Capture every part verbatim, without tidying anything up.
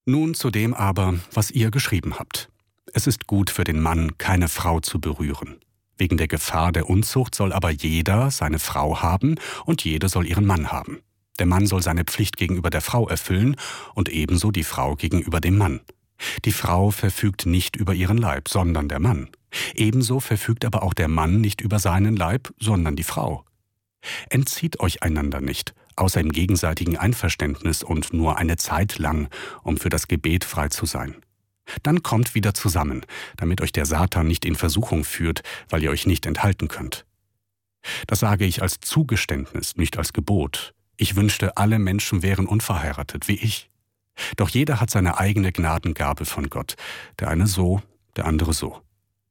Nun zu dem aber, was ihr geschrieben habt. Es ist gut für den Mann, keine Frau zu berühren. Wegen der Gefahr der Unzucht soll aber jeder seine Frau haben und jede soll ihren Mann haben. Der Mann soll seine Pflicht gegenüber der Frau erfüllen und ebenso die Frau gegenüber dem Mann. Die Frau verfügt nicht über ihren Leib, sondern der Mann. Ebenso verfügt aber auch der Mann nicht über seinen Leib, sondern die Frau. Entzieht euch einander nicht, außer im gegenseitigen Einverständnis und nur eine Zeit lang, um für das Gebet frei zu sein. Dann kommt wieder zusammen, damit euch der Satan nicht in Versuchung führt, weil ihr euch nicht enthalten könnt. Das sage ich als Zugeständnis, nicht als Gebot. Ich wünschte, alle Menschen wären unverheiratet, wie ich. Doch jeder hat seine eigene Gnadengabe von Gott, der eine so, der andere so.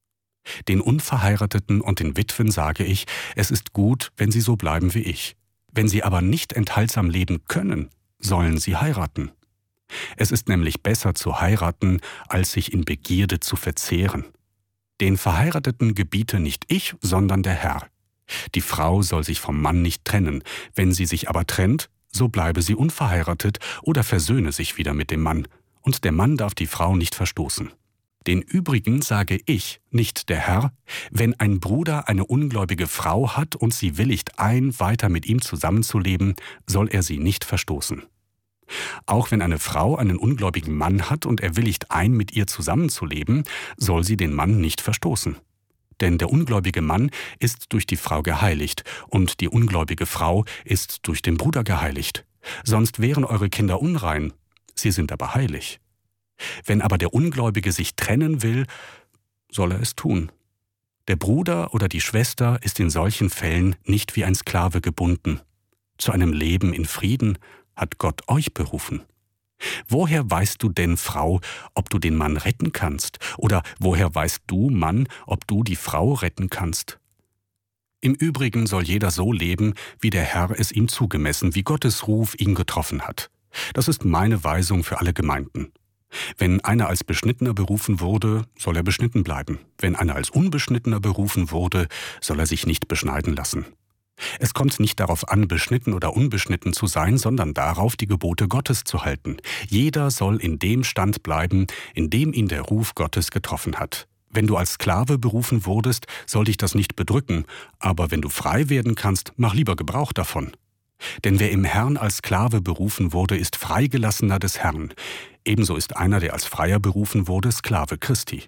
Den Unverheirateten und den Witwen sage ich, es ist gut, wenn sie so bleiben wie ich. Wenn sie aber nicht enthaltsam leben können, sollen sie heiraten. Es ist nämlich besser zu heiraten, als sich in Begierde zu verzehren. Den Verheirateten gebiete nicht ich, sondern der Herr. Die Frau soll sich vom Mann nicht trennen, wenn sie sich aber trennt, so bleibe sie unverheiratet oder versöhne sich wieder mit dem Mann, und der Mann darf die Frau nicht verstoßen. Den übrigen sage ich, nicht der Herr, wenn ein Bruder eine ungläubige Frau hat und sie willigt ein, weiter mit ihm zusammenzuleben, soll er sie nicht verstoßen. Auch wenn eine Frau einen ungläubigen Mann hat und er willigt ein, mit ihr zusammenzuleben, soll sie den Mann nicht verstoßen. Denn der ungläubige Mann ist durch die Frau geheiligt und die ungläubige Frau ist durch den Bruder geheiligt. Sonst wären eure Kinder unrein, sie sind aber heilig. Wenn aber der Ungläubige sich trennen will, soll er es tun. Der Bruder oder die Schwester ist in solchen Fällen nicht wie ein Sklave gebunden. Zu einem Leben in Frieden hat Gott euch berufen. Woher weißt du denn, Frau, ob du den Mann retten kannst? Oder woher weißt du, Mann, ob du die Frau retten kannst? Im Übrigen soll jeder so leben, wie der Herr es ihm zugemessen, wie Gottes Ruf ihn getroffen hat. Das ist meine Weisung für alle Gemeinden. Wenn einer als Beschnittener berufen wurde, soll er beschnitten bleiben. Wenn einer als Unbeschnittener berufen wurde, soll er sich nicht beschneiden lassen. Es kommt nicht darauf an, beschnitten oder unbeschnitten zu sein, sondern darauf, die Gebote Gottes zu halten. Jeder soll in dem Stand bleiben, in dem ihn der Ruf Gottes getroffen hat. Wenn du als Sklave berufen wurdest, soll dich das nicht bedrücken, aber wenn du frei werden kannst, mach lieber Gebrauch davon. Denn wer im Herrn als Sklave berufen wurde, ist Freigelassener des Herrn. Ebenso ist einer, der als Freier berufen wurde, Sklave Christi.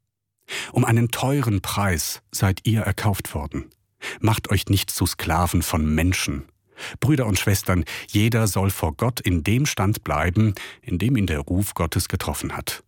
Um einen teuren Preis seid ihr erkauft worden. Macht euch nicht zu Sklaven von Menschen. Brüder und Schwestern, jeder soll vor Gott in dem Stand bleiben, in dem ihn der Ruf Gottes getroffen hat.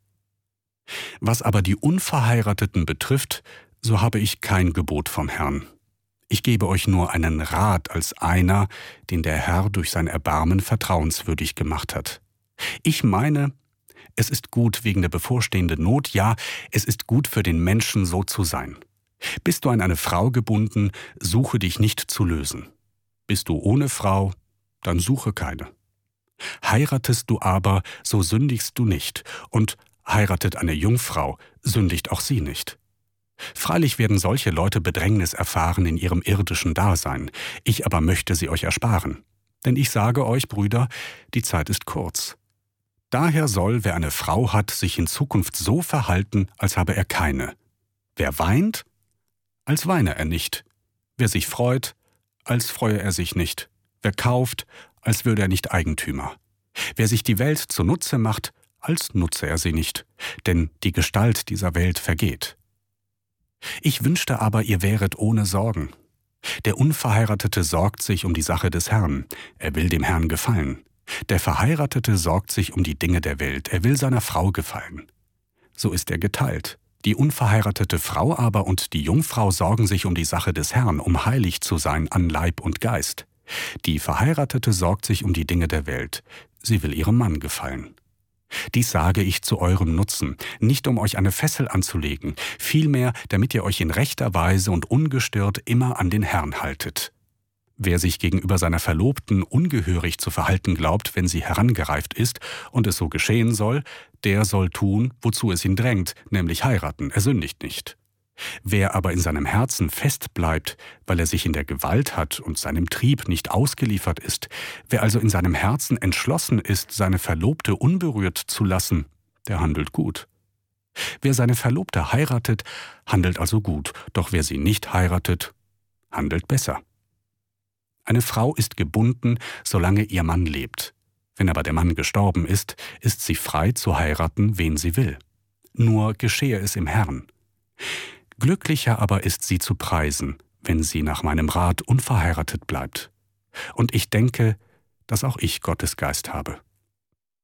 Was aber die Unverheirateten betrifft, so habe ich kein Gebot vom Herrn. Ich gebe euch nur einen Rat als einer, den der Herr durch sein Erbarmen vertrauenswürdig gemacht hat. Ich meine, es ist gut wegen der bevorstehenden Not, ja, es ist gut für den Menschen, so zu sein. Bist du an eine Frau gebunden, suche dich nicht zu lösen. Bist du ohne Frau, dann suche keine. Heiratest du aber, so sündigst du nicht, und heiratet eine Jungfrau, sündigt auch sie nicht. Freilich werden solche Leute Bedrängnis erfahren in ihrem irdischen Dasein, ich aber möchte sie euch ersparen. Denn ich sage euch, Brüder, die Zeit ist kurz. Daher soll, wer eine Frau hat, sich in Zukunft so verhalten, als habe er keine. Wer weint, als weine er nicht. Wer sich freut, als freue er sich nicht. Wer kauft, als würde er nicht Eigentümer. Wer sich die Welt zunutze macht, als nutze er sie nicht. Denn die Gestalt dieser Welt vergeht. Ich wünschte aber, ihr wäret ohne Sorgen. Der Unverheiratete sorgt sich um die Sache des Herrn. Er will dem Herrn gefallen. Der Verheiratete sorgt sich um die Dinge der Welt. Er will seiner Frau gefallen. So ist er geteilt. Die unverheiratete Frau aber und die Jungfrau sorgen sich um die Sache des Herrn, um heilig zu sein an Leib und Geist. Die Verheiratete sorgt sich um die Dinge der Welt. Sie will ihrem Mann gefallen. Dies sage ich zu eurem Nutzen, nicht um euch eine Fessel anzulegen, vielmehr, damit ihr euch in rechter Weise und ungestört immer an den Herrn haltet. Wer sich gegenüber seiner Verlobten ungehörig zu verhalten glaubt, wenn sie herangereift ist und es so geschehen soll, der soll tun, wozu es ihn drängt, nämlich heiraten, er sündigt nicht. Wer aber in seinem Herzen fest bleibt, weil er sich in der Gewalt hat und seinem Trieb nicht ausgeliefert ist, wer also in seinem Herzen entschlossen ist, seine Verlobte unberührt zu lassen, der handelt gut. Wer seine Verlobte heiratet, handelt also gut, doch wer sie nicht heiratet, handelt besser. Eine Frau ist gebunden, solange ihr Mann lebt. Wenn aber der Mann gestorben ist, ist sie frei zu heiraten, wen sie will. Nur geschehe es im Herrn. Glücklicher aber ist sie zu preisen, wenn sie nach meinem Rat unverheiratet bleibt. Und ich denke, dass auch ich Gottes Geist habe.